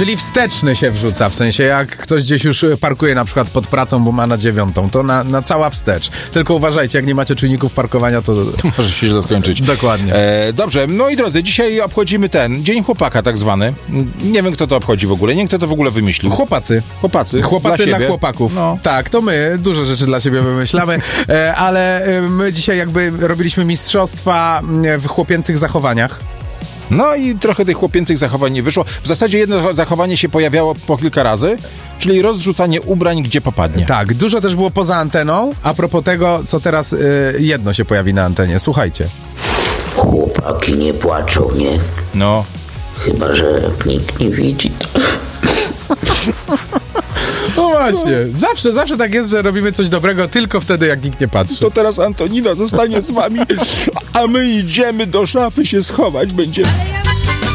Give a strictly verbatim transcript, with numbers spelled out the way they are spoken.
Czyli wsteczny się wrzuca, w sensie jak ktoś gdzieś już parkuje na przykład pod pracą, bo ma na dziewiątą, to na, na cała wstecz. Tylko uważajcie, jak nie macie czujników parkowania, to... To może się źle skończyć. Dokładnie. E, dobrze, no i drodzy, dzisiaj obchodzimy ten Dzień Chłopaka tak zwany. Nie wiem, kto to obchodzi w ogóle, nie wiem, kto to w ogóle wymyślił. Chłopacy. Chłopacy. Chłopacy dla, dla chłopaków. No. Tak, to my dużo rzeczy dla siebie wymyślamy, e, ale e, my dzisiaj jakby robiliśmy mistrzostwa w chłopięcych zachowaniach. No i trochę tych chłopięcych zachowań nie wyszło. W zasadzie jedno zachowanie się pojawiało po kilka razy, czyli rozrzucanie ubrań, gdzie popadnie. Tak, dużo też było poza anteną. A propos tego, co teraz y, jedno się pojawi na antenie. Słuchajcie. Chłopaki nie płaczą, nie? No. Chyba że nikt nie widzi. No właśnie, zawsze, zawsze tak jest, że robimy coś dobrego tylko wtedy, jak nikt nie patrzy. To teraz Antonina zostanie z wami, a my idziemy do szafy się schować. Będzie...